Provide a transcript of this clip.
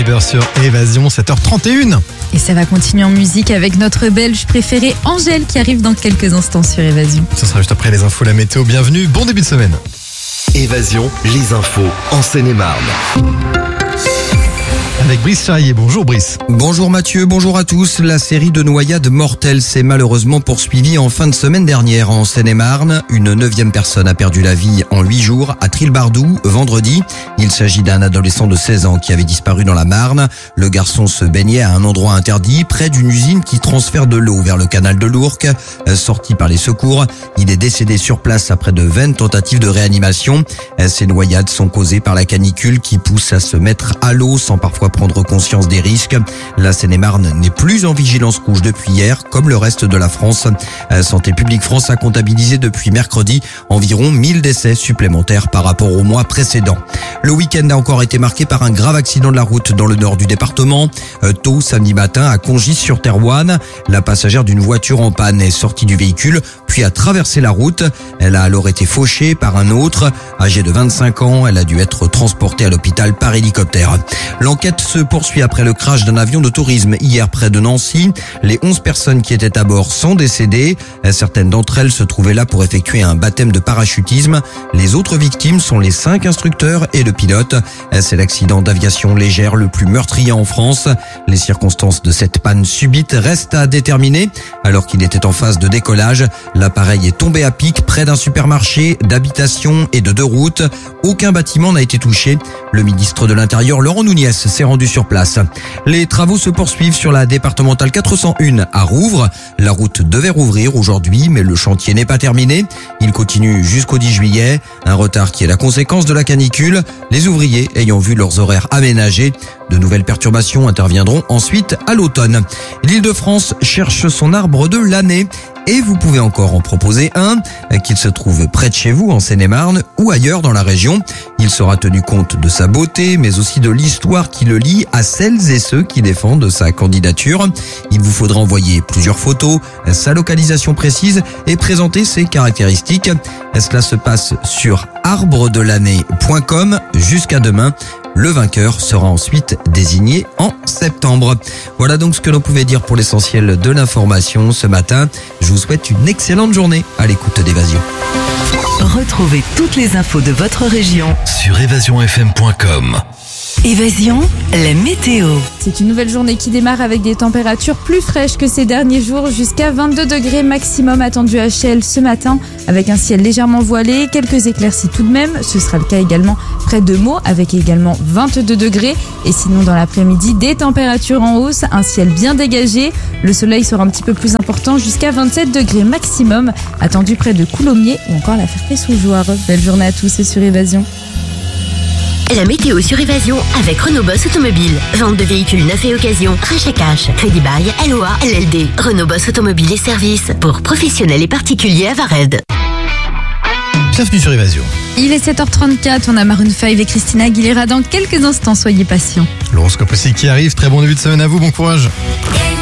Bieber sur Évasion, 7h31. Et ça va continuer en musique avec notre belge préférée Angèle qui arrive dans quelques instants sur Évasion. Ce sera juste après les infos, la météo. Bienvenue, bon début de semaine. Évasion, les infos en Seine-et-Marne. Avec Brice Charrier. Bonjour Brice. Bonjour Mathieu, bonjour à tous. La série de noyades mortelles s'est malheureusement poursuivie en fin de semaine dernière en Seine-et-Marne. Une 9e personne a perdu la vie en 8 jours à Trilbardou vendredi. Il s'agit d'un adolescent de 16 ans qui avait disparu dans la Marne. Le garçon se baignait à un endroit interdit près d'une usine qui transfère de l'eau vers le canal de l'Ourcq. Sorti par les secours, il est décédé sur place après de vaines tentatives de réanimation. Ces noyades sont causées par la canicule qui pousse à se mettre à l'eau sans parfois prendre conscience des risques. La Seine-et-Marne n'est plus en vigilance rouge depuis hier, comme le reste de la France. Santé publique France a comptabilisé depuis mercredi environ 1000 décès supplémentaires par rapport au mois précédent. Le week-end a encore été marqué par un grave accident de la route dans le nord du département. Tôt samedi matin à Congis-sur-Thérouanne, la passagère d'une voiture en panne est sortie du véhicule puis a traversé la route. Elle a alors été fauchée par un autre. Âgée de 25 ans, elle a dû être transportée à l'hôpital par hélicoptère. L'enquête se poursuit après le crash d'un avion de tourisme hier près de Nancy. Les 11 personnes qui étaient à bord sont décédées. Certaines d'entre elles se trouvaient là pour effectuer un baptême de parachutisme. Les autres victimes sont les 5 instructeurs et le pilote. C'est l'accident d'aviation légère le plus meurtrier en France. Les circonstances de cette panne subite restent à déterminer. Alors qu'il était en phase de décollage, l'appareil est tombé à pic près d'un supermarché, d'habitation et de 2 routes. Aucun bâtiment n'a été touché. Le ministre de l'Intérieur, Laurent Nunez, s'est rendu sur place. Les travaux se poursuivent sur la départementale 401 à Rouvres. La route devait rouvrir aujourd'hui, mais le chantier n'est pas terminé. Il continue jusqu'au 10 juillet. Un retard qui est la conséquence de la canicule. Les ouvriers ayant vu leurs horaires aménagés. De nouvelles perturbations interviendront ensuite à l'automne. L'Île-de-France cherche son arbre de l'année. Et vous pouvez encore en proposer un, qu'il se trouve près de chez vous en Seine-et-Marne ou ailleurs dans la région. Il sera tenu compte de sa beauté, mais aussi de l'histoire qui le lie à celles et ceux qui défendent sa candidature. Il vous faudra envoyer plusieurs photos, sa localisation précise et présenter ses caractéristiques. Cela se passe sur arbredelannée.com jusqu'à demain. Le vainqueur sera ensuite désigné en septembre. Voilà donc ce que l'on pouvait dire pour l'essentiel de l'information ce matin. Je vous souhaite une excellente journée à l'écoute d'Évasion. Retrouvez toutes les infos de votre région Sur évasionfm.com. Évasion, la météo. C'est une nouvelle journée qui démarre avec des températures plus fraîches que ces derniers jours, jusqu'à 22 degrés maximum attendu à Chelles ce matin, avec un ciel légèrement voilé, quelques éclaircies tout de même. Ce sera le cas également près de Meaux, avec également 22 degrés. Et sinon, dans l'après-midi, des températures en hausse, un ciel bien dégagé. Le soleil sera un petit peu plus important, jusqu'à 27 degrés maximum, attendu près de Coulommiers ou encore la Ferté-sous-Jouarre. Belle journée à tous sur Évasion. La météo sur Évasion avec Renault Boss Automobile. Vente de véhicules neufs et occasion, rachat cash, crédit bail, LOA, LLD. Renault Boss Automobile et services pour professionnels et particuliers à Vared. Bienvenue sur Évasion. Il est 7h34, on a Maroon 5 et Christina Aguilera dans quelques instants, soyez patients. L'horoscope aussi qui arrive. Très bon début de semaine à vous, bon courage.